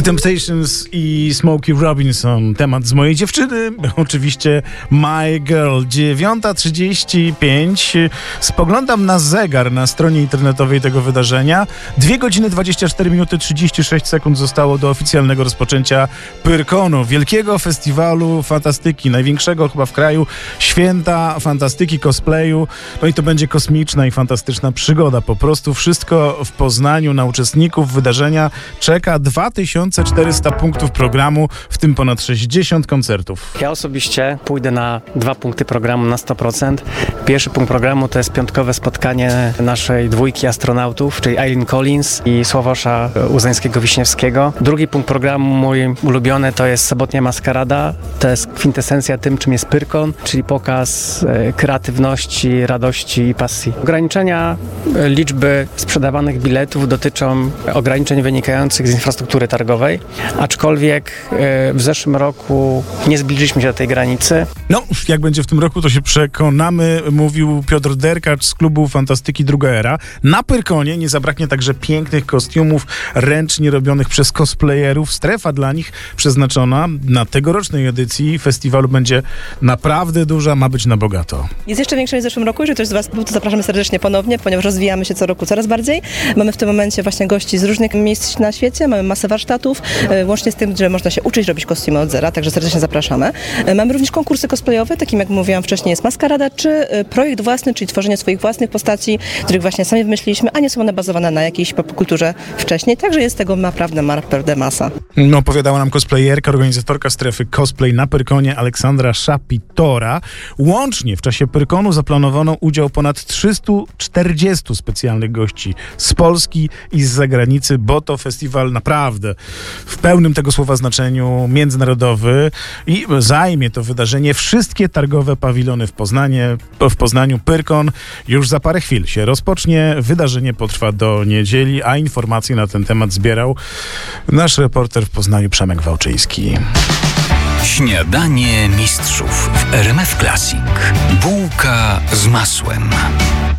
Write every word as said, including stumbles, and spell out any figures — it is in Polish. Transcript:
The Temptations i Smokey Robinson. Temat z mojej dziewczyny, oczywiście My Girl. dziewiąta trzydzieści pięć. Spoglądam na zegar na stronie internetowej tego wydarzenia. dwie godziny dwadzieścia cztery minuty trzydzieści sześć sekund zostało do oficjalnego rozpoczęcia Pyrkonu, wielkiego festiwalu fantastyki, największego chyba w kraju, święta fantastyki, cosplayu. No i to będzie kosmiczna i fantastyczna przygoda. Po prostu wszystko w Poznaniu na uczestników wydarzenia czeka dwa tysiące czterysta punktów programu, w tym ponad sześćdziesiąt koncertów. Ja osobiście pójdę na dwa punkty programu na sto procent. Pierwszy punkt programu to jest piątkowe spotkanie naszej dwójki astronautów, czyli Eileen Collins i Sławosza Uzańskiego-Wiśniewskiego. Drugi punkt programu, mój ulubiony, to jest sobotnia maskarada. To jest kwintesencja tym, czym jest Pyrkon, czyli pokaz e, kreatywności, radości i pasji. Ograniczenia e, liczby sprzedawanych biletów dotyczą ograniczeń wynikających z infrastruktury targowej, aczkolwiek e, w zeszłym roku nie zbliżyliśmy się do tej granicy. No, jak będzie w tym roku, to się przekonamy, mówił Piotr Derkacz z klubu Fantastyki Druga Era. Na Pyrkonie nie zabraknie także pięknych kostiumów ręcznie robionych przez cosplayerów. Strefa dla nich przeznaczona na tegorocznej edycji festiwalu będzie naprawdę duża, ma być na bogato. Jest jeszcze większa niż w zeszłym roku. Jeżeli ktoś z Was był, to zapraszamy serdecznie ponownie, ponieważ rozwijamy się co roku coraz bardziej. Mamy w tym momencie właśnie gości z różnych miejsc na świecie, mamy masę warsztatów, łącznie z tym, że można się uczyć robić kostiumy od zera, także serdecznie zapraszamy. Mamy również konkursy cosplayowe, takim jak mówiłam wcześniej jest maskarada, czy projekt własny, czyli tworzenie swoich własnych postaci, których właśnie sami wymyśliliśmy, a nie są one bazowane na jakiejś popkulturze wcześniej, także jest tego naprawdę, naprawdę masa. No, opowiadała nam cosplayerka, organizatorka strefy cosplay na Pyrkonie Aleksandra Szapitora. Łącznie w czasie Pyrkonu zaplanowano udział ponad trzysta czterdzieści specjalnych gości z Polski i z zagranicy, bo to festiwal naprawdę w pełnym tego słowa znaczeniu międzynarodowy i zajmie to wydarzenie wszystkie targowe pawilony w Poznaniu. W Poznaniu Pyrkon już za parę chwil się rozpocznie. Wydarzenie potrwa do niedzieli, a informacje na ten temat zbierał nasz reporter w Poznaniu Przemek Wałczyński. Śniadanie mistrzów w R M F Classic. Bułka z masłem.